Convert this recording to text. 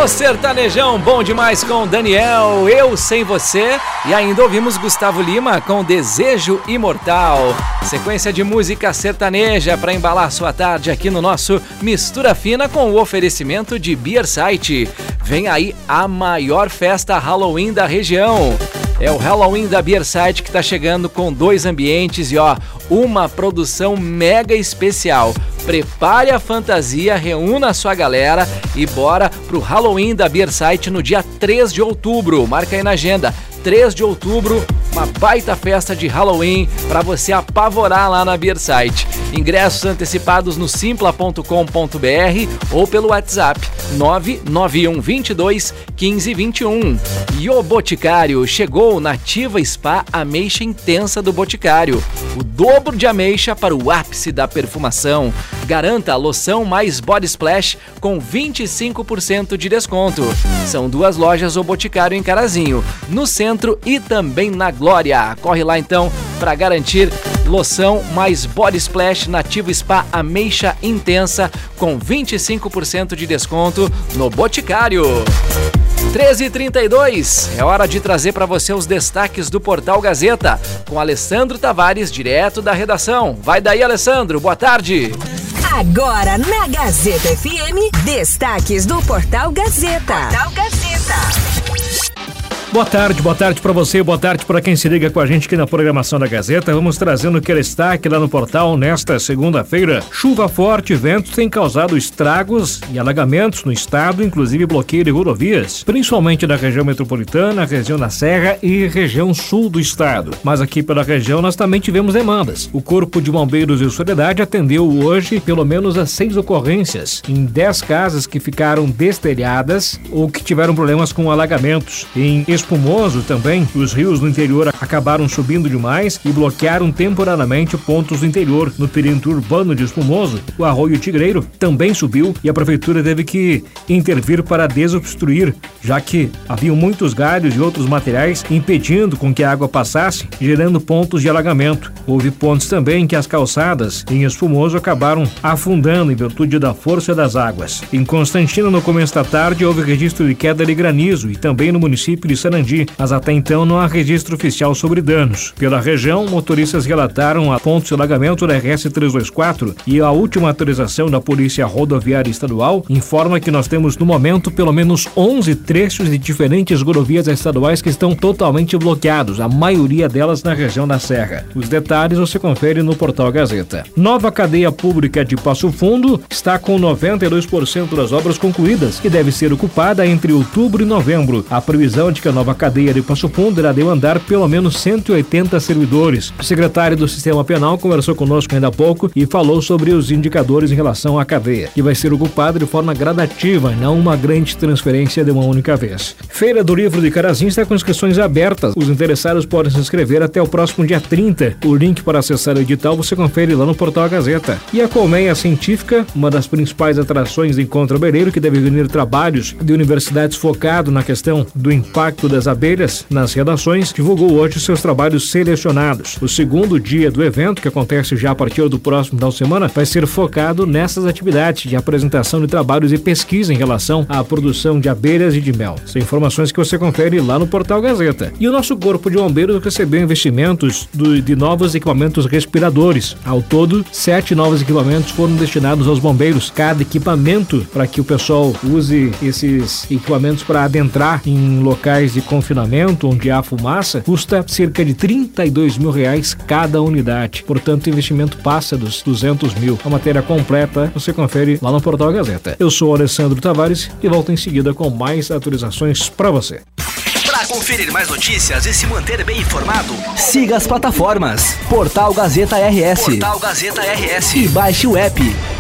O sertanejão bom demais com Daniel, Eu Sem Você. E ainda ouvimos Gustavo Lima com Desejo Imortal. Sequência de música sertaneja para embalar sua tarde aqui no nosso Mistura Fina com o oferecimento de Beer Site. Vem aí a maior festa Halloween da região. É o Halloween da Beer Site que tá chegando com 2 ambientes e uma produção mega especial. Prepare a fantasia, reúna a sua galera e bora pro Halloween da Beer Site no dia 3 de outubro. Marca aí na agenda, 3 de outubro, uma baita festa de Halloween para você apavorar lá na Beer Site. Ingressos antecipados no simpla.com.br ou pelo WhatsApp 991 22 15 21. E o Boticário chegou na Nativa Spa Ameixa Intensa do Boticário. O dobro de ameixa para o ápice da perfumação. Garanta a loção mais Body Splash com 25% de desconto. São 2 lojas O Boticário em Carazinho, no centro e também na Glória. Corre lá então para garantir loção mais Body Splash Nativa Spa Ameixa Intensa com 25% de desconto no Boticário. 13h32, é hora de trazer para você os destaques do Portal Gazeta, com Alessandro Tavares, direto da redação. Vai daí, Alessandro, boa tarde. Agora na Gazeta FM, destaques do Portal Gazeta. Portal Gazeta. Boa tarde para você, boa tarde para quem se liga com a gente aqui na programação da Gazeta. Vamos trazendo o que destaque lá no portal nesta segunda-feira. Chuva forte e ventos têm causado estragos e alagamentos no estado, inclusive bloqueio de rodovias, principalmente na região metropolitana, região da Serra e região sul do estado. Mas aqui pela região nós também tivemos demandas. O Corpo de Bombeiros de Soledade atendeu hoje pelo menos as 6 ocorrências em 10 casas que ficaram destelhadas ou que tiveram problemas com alagamentos. Em Espumoso também, os rios no interior acabaram subindo demais e bloquearam temporariamente pontos do interior. No perímetro urbano de Espumoso, o arroio Tigreiro também subiu e a prefeitura teve que intervir para desobstruir, já que haviam muitos galhos e outros materiais impedindo com que a água passasse, gerando pontos de alagamento. Houve pontos também que as calçadas em Espumoso acabaram afundando em virtude da força das águas. Em Constantino, no começo da tarde, houve registro de queda de granizo e também no município de Sarandi, mas até então não há registro oficial sobre danos. Pela região, motoristas relataram a pontos de alagamento da RS-324 e a última atualização da Polícia Rodoviária Estadual informa que nós temos no momento pelo menos 11 trechos de diferentes rodovias estaduais que estão totalmente bloqueados, a maioria delas na região da Serra. Os detalhes você confere no Portal Gazeta. Nova cadeia pública de Passo Fundo está com 92% das obras concluídas e deve ser ocupada entre outubro e novembro. A previsão é de que a nova cadeia de Passo Fundo irá demandar pelo menos 180 servidores. O secretário do Sistema Penal conversou conosco ainda há pouco e falou sobre os indicadores em relação à cadeia, que vai ser ocupada de forma gradativa, não uma grande transferência de uma única vez. Feira do Livro de Carazinho está com inscrições abertas. Os interessados podem se inscrever até o próximo dia 30. O link para acessar o edital você confere lá no Portal Gazeta. E a Colmeia Científica, uma das principais atrações do Encontro Abelheiro, que deve reunir trabalhos de universidades focado na questão do impacto das abelhas nas redações, divulgou hoje seus trabalhos selecionados. O segundo dia do evento, que acontece já a partir do próximo final de semana, vai ser focado nessas atividades de apresentação de trabalhos e pesquisa em relação à produção de abelhas e de mel. São informações que você confere lá no Portal Gazeta. E o nosso Corpo de Bombeiros recebeu investimentos de novos equipamentos respiradores. Ao todo, 7 novos equipamentos foram destinados aos bombeiros. Cada equipamento, para que o pessoal use esses equipamentos para adentrar em locais de confinamento onde há fumaça, custa cerca de R$32 mil cada unidade. Portanto, o investimento passa dos 200 mil. A matéria completa você confere lá no Portal Gazeta. Eu sou o Alessandro Tavares e volto em seguida com mais atualizações para você. Para conferir mais notícias e se manter bem informado, siga as plataformas Portal Gazeta RS. Portal Gazeta RS. E baixe o app.